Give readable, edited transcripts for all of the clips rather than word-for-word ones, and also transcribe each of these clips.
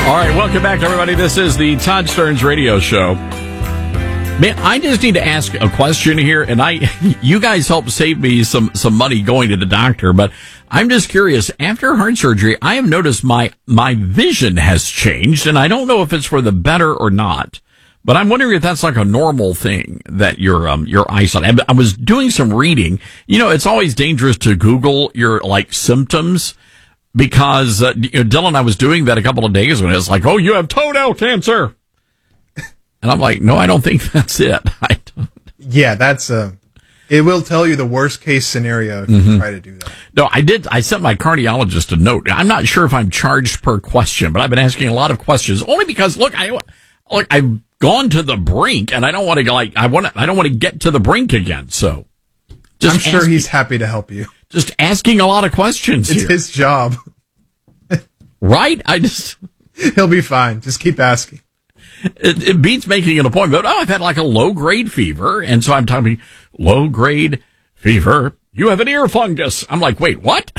All right, welcome back, everybody. This is the Todd Stearns Radio Show. Man, I just need to ask a question here, and you guys helped save me some money going to the doctor, but I'm just curious. After heart surgery, I have noticed my vision has changed, and I don't know if it's for the better or not. But I'm wondering if that's like a normal thing that your eyesight. I was doing some reading. You know, it's always dangerous to Google your like symptoms. Because Dylan, I was doing that a couple of days ago, and it's like, oh, you have toenail cancer. And I'm like, no, I don't think that's it. Yeah, that's it will tell you the worst case scenario if you try to do that. No, I did. I sent my cardiologist a note. I'm not sure if I'm charged per question, but I've been asking a lot of questions only because I've gone to the brink, and I don't want to I don't want to get to the brink again. So I'm sure he's happy to help you. Just asking a lot of questions. It's his job. Right? He'll be fine. Just keep asking. It beats making an appointment. Oh, I've had like a low-grade fever, and so I'm talking low-grade fever. You have an ear fungus. I'm like, wait, what?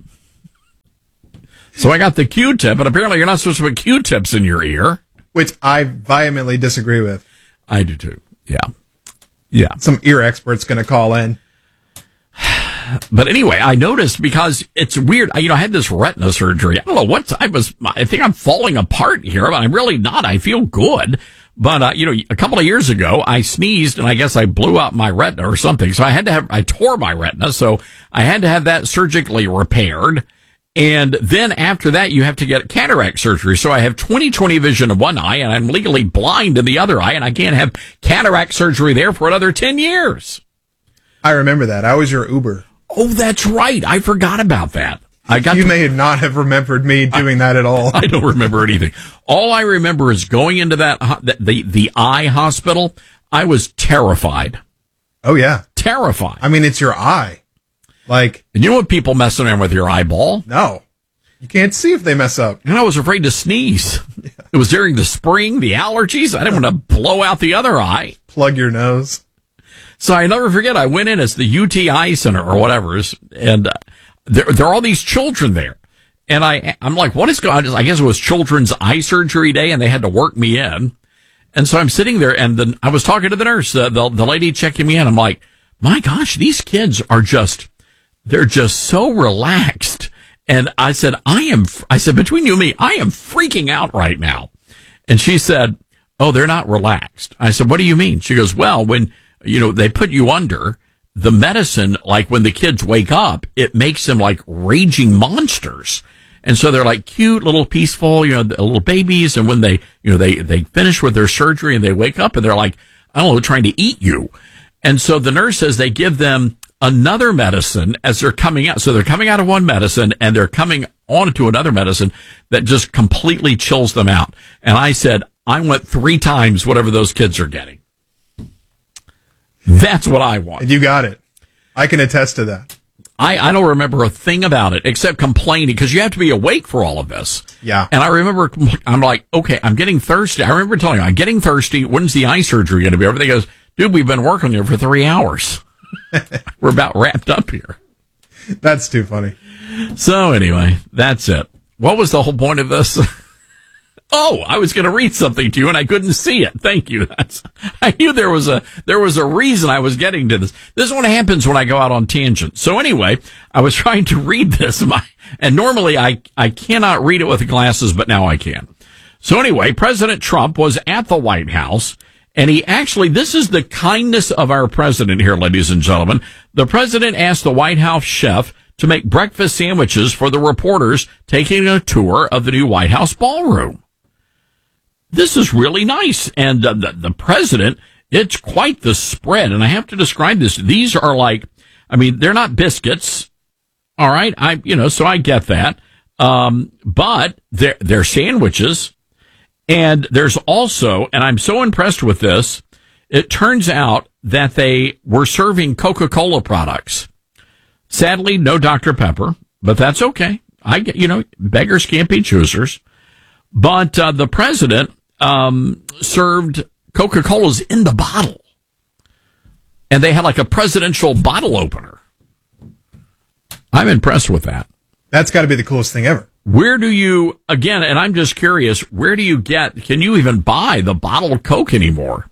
So I got the Q-tip, and apparently you're not supposed to put Q-tips in your ear. Which I vehemently disagree with. I do too. Yeah. Some ear expert's going to call in. But anyway, I noticed because it's weird. I had this retina surgery. I don't know I think I'm falling apart here, but I'm really not. I feel good. But, a couple of years ago, I sneezed and I guess I blew out my retina or something. So I tore my retina. So I had to have that surgically repaired. And then after that, you have to get cataract surgery. So I have 20/20 vision in one eye and I'm legally blind in the other eye, and I can't have cataract surgery there for another 10 years. I remember that. I was your Uber. Oh, that's right. I forgot about that. You may not have remembered me doing that at all. I don't remember anything. All I remember is going into the eye hospital. I was terrified. Oh, yeah. Terrified. I mean, it's your eye. And you know what people messing around with your eyeball? No. You can't see if they mess up. And I was afraid to sneeze. Yeah. It was during the spring, the allergies. I didn't want to blow out the other eye. Plug your nose. So I never forget, I went in as the UTI Center or whatever, and there are all these children there. And I'm like, what is going on? I guess it was Children's Eye Surgery Day, and they had to work me in. And so I'm sitting there, and then I was talking to the nurse, the lady checking me in. I'm like, my gosh, these kids are they're just so relaxed. And I said, between you and me, I am freaking out right now. And she said, oh, they're not relaxed. I said, what do you mean? She goes, well, when they put you under the medicine, like when the kids wake up, it makes them like raging monsters. And so they're like cute, little peaceful, little babies. And when they finish with their surgery and they wake up and they're like, I don't know, trying to eat you. And so the nurse says they give them another medicine as they're coming out. So they're coming out of one medicine and they're coming on to another medicine that just completely chills them out. And I said, I went 3 times whatever those kids are getting. That's what I want. And you got it. I can attest to that. I don't remember a thing about it except complaining because you have to be awake for all of this. Yeah. And I remember, I'm like, okay, I'm getting thirsty. I remember telling you, I'm getting thirsty. When's the eye surgery going to be? Everything goes, dude, we've been working here for 3 hours. We're about wrapped up here. That's too funny. So anyway, that's it. What was the whole point of this? Oh, I was going to read something to you and I couldn't see it. Thank you. I knew there was a reason I was getting to this. This is what happens when I go out on tangents. So anyway, I was trying to read this and normally I cannot read it with the glasses, but now I can. So anyway, President Trump was at the White House and this is the kindness of our president here, ladies and gentlemen. The president asked the White House chef to make breakfast sandwiches for the reporters taking a tour of the new White House ballroom. This is really nice. And the president, it's quite the spread. And I have to describe this. These are they're not biscuits. All right. So I get that. But they're sandwiches. And there's also, and I'm so impressed with this, it turns out that they were serving Coca-Cola products. Sadly, no Dr. Pepper, but that's okay. I get, beggars can't be choosers. But the president served Coca-Colas in the bottle. And they had like a presidential bottle opener. I'm impressed with that. That's got to be the coolest thing ever. Where do you, again, and I'm just curious, where do you can you even buy the bottle of Coke anymore?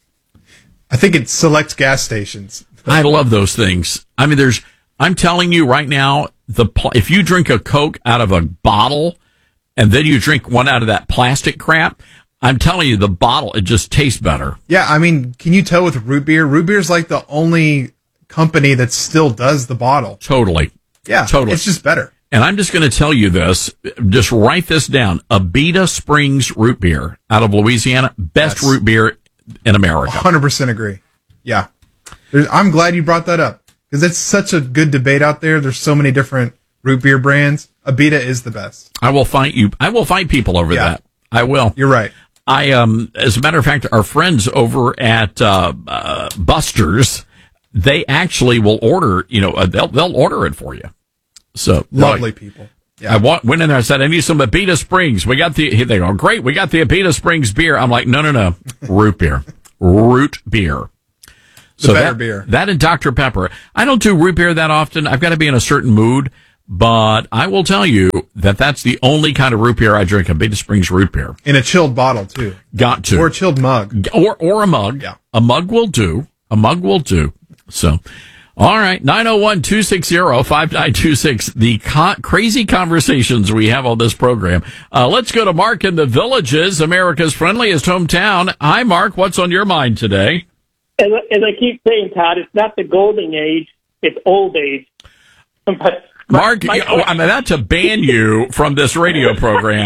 I think it selects gas stations. I love those things. I mean, I'm telling you right now, if you drink a Coke out of a bottle and then you drink one out of that plastic crap, I'm telling you, the bottle, it just tastes better. Yeah, I mean, can you tell with root beer? Root beer is like the only company that still does the bottle. Totally. Yeah, totally. It's just better. And I'm just going to tell you this. Just write this down. Abita Springs root beer out of Louisiana. Best root beer in America. 100% agree. Yeah. I'm glad you brought that up because it's such a good debate out there. There's so many different root beer brands. Abita is the best. I will fight you. I will fight people over that. I will. You're right. As a matter of fact, our friends over at Buster's, they actually will order, they'll order it for you. So lovely people. Yeah. I went in there and said, I need some Abita Springs. They go, great. We got the Abita Springs beer. I'm like, no. Root beer. Root beer. So better beer. That and Dr. Pepper. I don't do root beer that often. I've got to be in a certain mood, but I will tell you that that's the only kind of root beer I drink, Abita Springs root beer. In a chilled bottle, too. Got to. Or a chilled mug. Or a mug. Yeah. A mug will do. So, all right. 901-260-5926. The crazy conversations we have on this program. Let's go to Mark in the Villages, America's friendliest hometown. Hi, Mark. What's on your mind today? As I keep saying, Todd, it's not the golden age, it's old age. But Mark, I'm about to ban you from this radio program.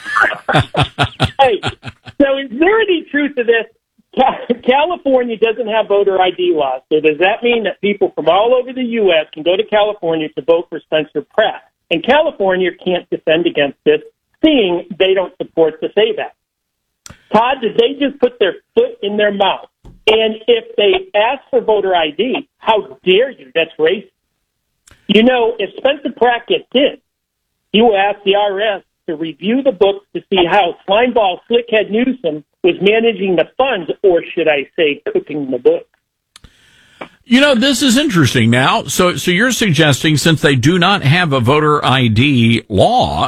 Hey, so is there any truth to this? California doesn't have voter ID laws, so does that mean that people from all over the U.S. can go to California to vote for Spencer Pratt? And California can't defend against this, seeing they don't support the SAVE Act. Todd, did they just put their foot in their mouth? And if they ask for voter ID, how dare you? That's racist. If Spencer Pratt gets in, he will ask the IRS to review the books to see how Slimeball Slickhead Newsom was managing the funds, or should I say, cooking the books. This is interesting now. So you're suggesting, since they do not have a voter ID law,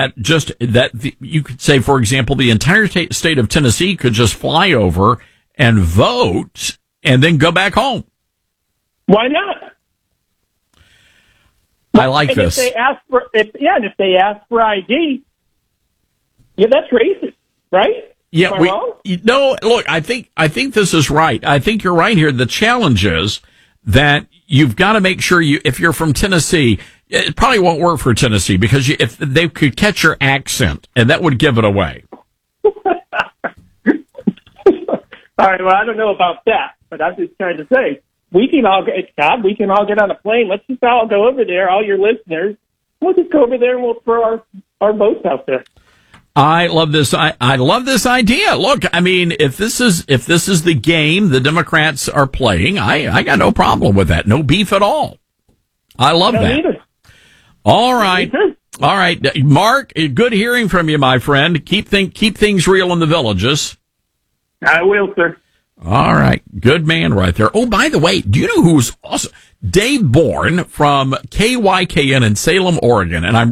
you could say, for example, the entire state of Tennessee could just fly over and vote and then go back home. Why not? I like this. If they ask for ID, that's racist, right? Yeah, look, I think this is right. I think you're right here. The challenge is that you've got to make sure if you're from Tennessee, it probably won't work for Tennessee because if they could catch your accent, and that would give it away. All right, well, I don't know about that, but I'm just trying to say, we can all get on a plane. Let's just all go over there, all your listeners. We'll just go over there and we'll throw our votes out there. I love this. I love this idea. Look, I mean, if this is the game the Democrats are playing, I got no problem with that. No beef at all. I love that. Either. All right. Mark, good hearing from you, my friend. Keep things real in the Villages. I will, sir. All right. Good man right there. Oh, by the way, do you know who's awesome? Dave Bourne from KYKN in Salem, Oregon. And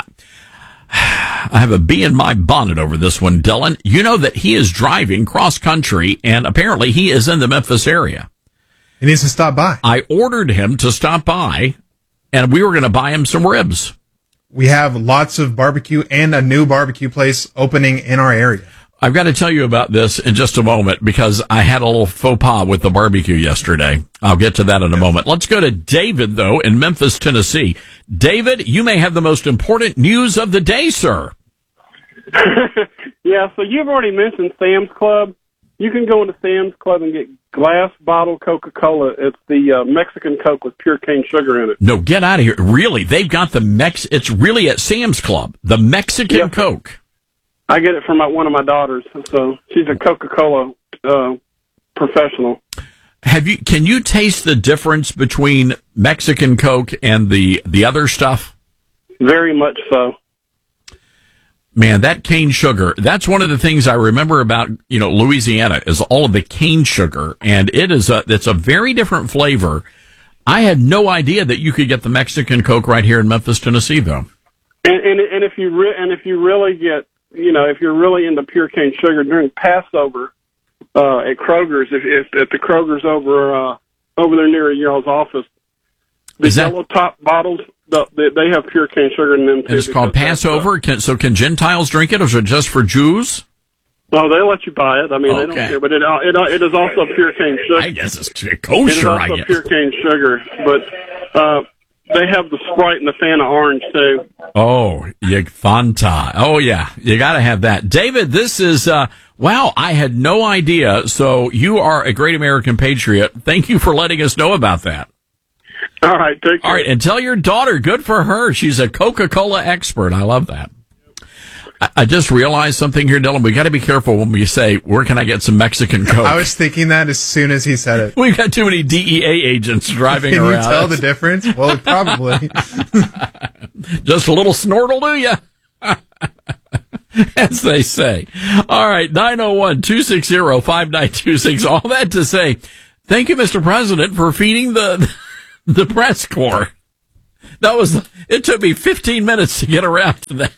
I have a bee in my bonnet over this one, Dylan. You know that he is driving cross country, and apparently he is in the Memphis area. He needs to stop by. I ordered him to stop by, and we were going to buy him some ribs. We have lots of barbecue and a new barbecue place opening in our area. I've got to tell you about this in just a moment because I had a little faux pas with the barbecue yesterday. I'll get to that in a moment. Let's go to David, though, in Memphis, Tennessee. David, you may have the most important news of the day, sir. Yeah, so you've already mentioned Sam's Club. You can go into Sam's Club and get glass bottle Coca-Cola. It's the Mexican Coke with pure cane sugar in it. No, get out of here. Really? They've got it's really at Sam's Club, the Mexican Coke. I get it from one of my daughters, so she's a Coca-Cola professional. Can you taste the difference between Mexican Coke and the other stuff? Very much so. Man, that cane sugar, that's one of the things I remember about, Louisiana is all of the cane sugar, and it's a very different flavor. I had no idea that you could get the Mexican Coke right here in Memphis, Tennessee, though. And if you really get, if you're really into pure cane sugar during Passover at Kroger's, if the Kroger's over there near y'all's office, the yellow top bottles, they have pure cane sugar in them too. It's called Passover. So can Gentiles drink it, or is it just for Jews? Well, they let you buy it. I mean, they don't care, but it is also pure cane sugar. I guess it's kosher. It is also pure cane sugar, but they have the Sprite and the Fanta Orange too. Oh, Fanta. Oh yeah, you got to have that. David, this is wow. I had no idea. So you are a great American patriot. Thank you for letting us know about that. All right, take care. All right, and tell your daughter, good for her. She's a Coca-Cola expert. I love that. I just realized something here, Dylan. We got to be careful when we say, where can I get some Mexican Coke? I was thinking that as soon as he said it. We've got too many DEA agents driving Can around. you tell the difference? Well, probably. Just a little snortle, do you? As they say. All right, 901-260-5926. All that to say, thank you, Mr. President, for feeding the press corps. It took me 15 minutes to get around to that.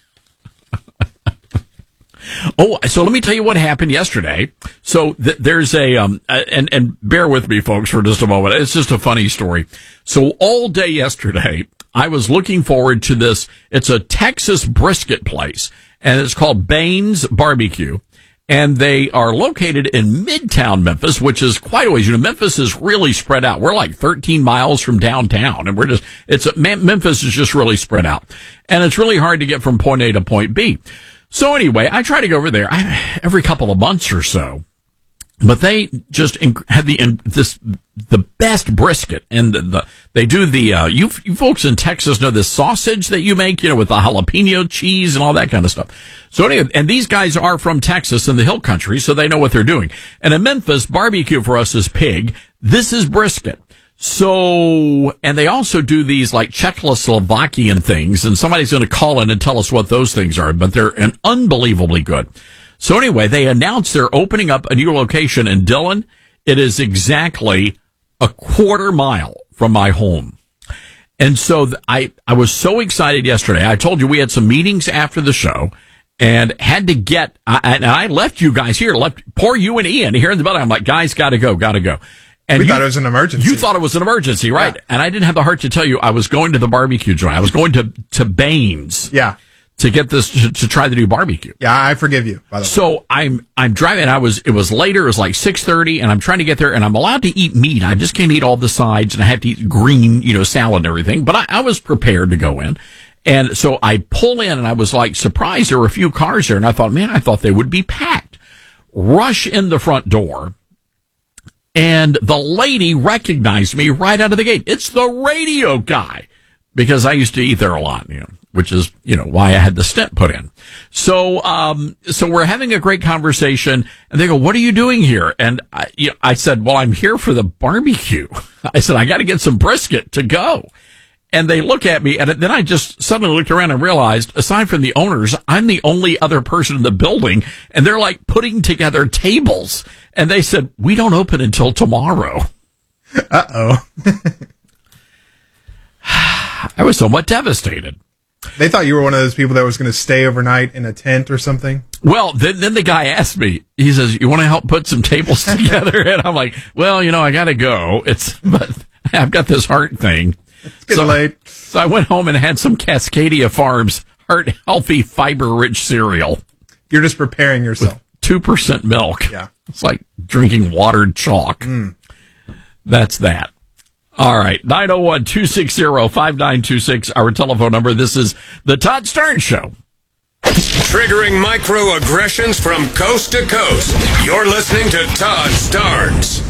Oh, so let me tell you what happened yesterday. So there's and bear with me, folks, for just a moment. It's just a funny story. So all day yesterday, I was looking forward to this. It's a Texas brisket place, and it's called Baines Barbecue. And they are located in Midtown Memphis, which is quite a ways. Memphis is really spread out. We're like 13 miles from downtown, and Memphis is just really spread out. And it's really hard to get from point A to point B. So anyway, I try to go over there every couple of months or so, but they just have the best brisket, and they do you folks in Texas know this sausage that you make, with the jalapeno cheese and all that kind of stuff. So anyway, and these guys are from Texas in the Hill Country, so they know what they're doing. And in Memphis, barbecue for us is pig. This is brisket. So, and they also do these like Czechoslovakian things, and somebody's going to call in and tell us what those things are, but they're unbelievably good. So anyway, they announced they're opening up a new location in Dillon. It is exactly a quarter mile from my home. And so I was so excited yesterday. I told you we had some meetings after the show and had to and I left you guys here, poor you and Ian here in the building. I'm like, guys, gotta go. And we thought it was an emergency. You thought it was an emergency, right? Yeah. And I didn't have the heart to tell you I was going to the barbecue joint. I was going to Baines. Yeah. To get this, to try the new barbecue. Yeah, I forgive you, by the way. So I'm driving, and it was later, it was like 6:30, and I'm trying to get there, and I'm allowed to eat meat. I just can't eat all the sides, and I have to eat green, salad and everything. But I was prepared to go in. And so I pull in, and I was like surprised there were a few cars there, and I thought they would be packed. Rush in the front door. And the lady recognized me right out of the gate. It's the radio guy, because I used to eat there a lot, which is, why I had the stent put in. So we're having a great conversation, and they go, "What are you doing here?" And I said, "Well, I'm here for the barbecue." I said, "I got to get some brisket to go." And they look at me, and then I just suddenly looked around and realized, aside from the owners, I'm the only other person in the building, and they're like putting together tables. And they said, "We don't open until tomorrow." Uh-oh. I was somewhat devastated. They thought you were one of those people that was going to stay overnight in a tent or something. Well, then the guy asked me, he says, "You want to help put some tables together?" And I'm like, "Well, I got to go. But I've got this heart thing." It's getting late. So I went home and had some Cascadia Farms heart healthy fiber rich cereal. You're just preparing yourself. 2% milk. Yeah. It's like drinking watered chalk. That's that. All right. 901-260-5926, our telephone number. This is the Todd Starnes Show. Triggering microaggressions from coast to coast. You're listening to Todd Starnes.